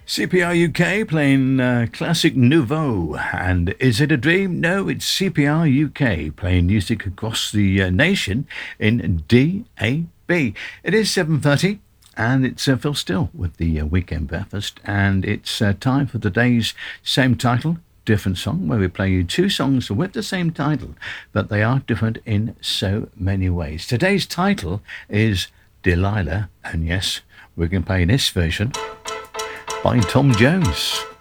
CPR UK playing classic nouveau. And is it a dream? No, it's CPR UK playing music across the nation in DAB. It is 7:30. And it's Phil Still with the Weekend Breakfast. And it's time for today's same title, different song, where we play you two songs with the same title, but they are different in so many ways. Today's title is Delilah. And yes, we're going to play this version by Tom Jones.